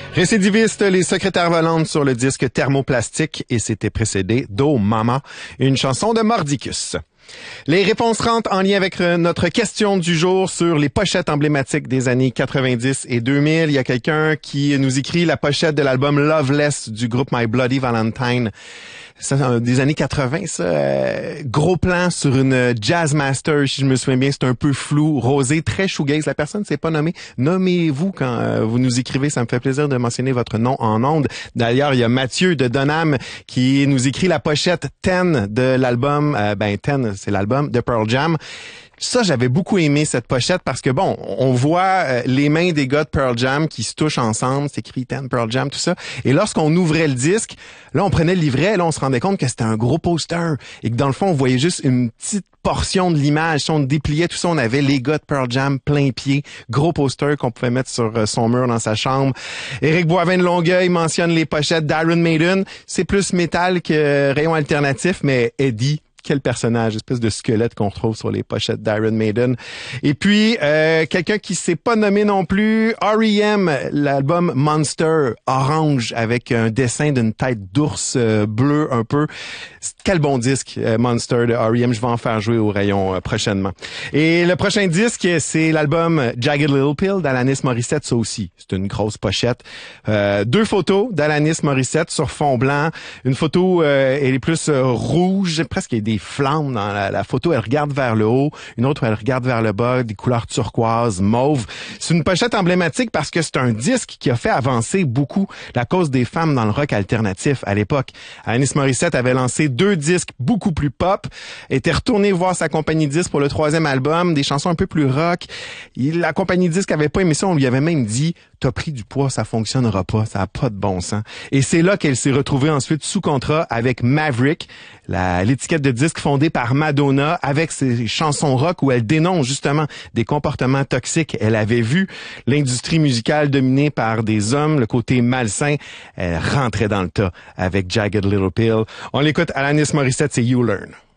Récidiviste, les secrétaires volantes sur le disque Thermoplastique et c'était précédé d'O Mama, une chanson de Mordicus. Les réponses rentrent en lien avec notre question du jour sur les pochettes emblématiques des années 90 et 2000. Il y a quelqu'un qui nous écrit la pochette de l'album Loveless du groupe My Bloody Valentine. Ça, des années 80, ça. Gros plan sur une Jazzmaster, si je me souviens bien, c'est un peu flou, rosé, très shoegaze. La personne s'est pas nommée. Nommez-vous quand vous nous écrivez, ça me fait plaisir de mentionner votre nom en ondes. D'ailleurs, il y a Mathieu de Donham qui nous écrit la pochette 10 de l'album, 10, c'est l'album de Pearl Jam. Ça, j'avais beaucoup aimé cette pochette parce que, bon, on voit les mains des gars de Pearl Jam qui se touchent ensemble, c'est écrit 10 Pearl Jam, tout ça. Et lorsqu'on ouvrait le disque, là, on prenait le livret, là, on se rendait compte que c'était un gros poster et que, dans le fond, on voyait juste une petite portion de l'image. Si on dépliait tout ça, on avait les gars de Pearl Jam plein pied, gros poster qu'on pouvait mettre sur son mur dans sa chambre. Éric Boivin de Longueuil mentionne les pochettes d'Iron Maiden. C'est plus métal que rayon alternatif, mais Eddie, quel personnage, espèce de squelette qu'on retrouve sur les pochettes d'Iron Maiden. Et puis, quelqu'un qui s'est pas nommé non plus, R.E.M., l'album Monster, orange, avec un dessin d'une tête d'ours bleu un peu. Quel bon disque, Monster de R.E.M. Je vais en faire jouer au rayon prochainement. Et le prochain disque, c'est l'album Jagged Little Pill d'Alanis Morissette, ça aussi. C'est une grosse pochette. 2 photos d'Alanis Morissette sur fond blanc. Une photo, elle est plus rouge, presque des flammes dans la photo, elle regarde vers le haut, une autre elle regarde vers le bas, des couleurs turquoise, mauve. C'est une pochette emblématique parce que c'est un disque qui a fait avancer beaucoup la cause des femmes dans le rock alternatif à l'époque. Alanis Morissette avait lancé 2 disques beaucoup plus pop, était retournée voir sa compagnie de disques pour le 3e album, des chansons un peu plus rock. La compagnie de disques avait pas aimé ça, on lui avait même dit « T'as pris du poids, ça fonctionnera pas, ça a pas de bon sens ». Et c'est là qu'elle s'est retrouvée ensuite sous contrat avec Maverick, l'étiquette de disque fondée par Madonna, avec ses chansons rock où elle dénonce justement des comportements toxiques. Elle avait vu l'industrie musicale dominée par des hommes, le côté malsain. Elle rentrait dans le tas avec Jagged Little Pill. On l'écoute, Alanis Morissette, c'est You Learn.